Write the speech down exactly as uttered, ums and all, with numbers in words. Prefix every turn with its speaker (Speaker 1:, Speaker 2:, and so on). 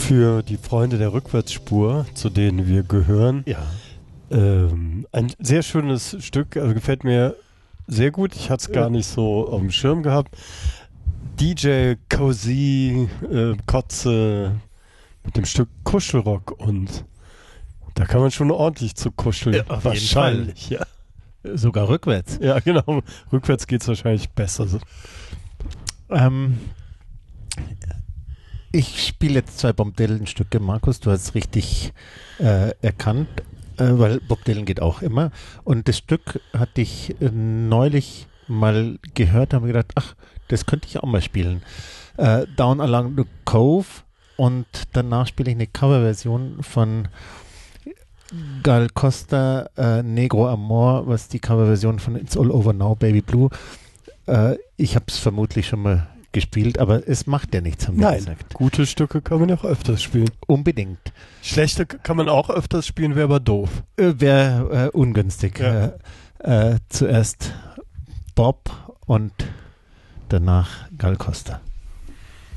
Speaker 1: für die Freunde der Rückwärtsspur, zu denen wir gehören.
Speaker 2: Ja.
Speaker 1: Ähm, ein sehr schönes Stück, also gefällt mir sehr gut. Ich hatte es gar nicht so auf dem Schirm gehabt. D J Cozy äh, Kotze mit dem Stück Kuschelrock, und da kann man schon ordentlich zu kuscheln.
Speaker 2: Ja, auf
Speaker 1: wahrscheinlich,
Speaker 2: jeden Fall. Ja. Sogar rückwärts.
Speaker 1: Ja, genau. Rückwärts geht es wahrscheinlich besser. So.
Speaker 2: Ähm, ich spiele jetzt zwei Bob Dylan-Stücke, Markus, du hast es richtig äh, erkannt, äh, weil Bob Dylan geht auch immer. Und das Stück hatte ich äh, neulich mal gehört, habe mir gedacht, ach, das könnte ich auch mal spielen. Äh, Down Along the Cove, und danach spiele ich eine Coverversion von Gal Costa, äh, Negro Amor, was die Coverversion von It's All Over Now, Baby Blue. Äh, ich habe es vermutlich schon mal gespielt, aber es macht ja nichts, haben wir
Speaker 1: Nein,
Speaker 2: gesagt.
Speaker 1: gute Stücke kann man ja auch öfters spielen.
Speaker 2: Unbedingt.
Speaker 1: Schlechte kann man auch öfters spielen, wäre aber doof.
Speaker 2: Äh, Wäre äh, ungünstig.
Speaker 1: Ja.
Speaker 2: Äh, äh, zuerst Bob und danach Gal Costa.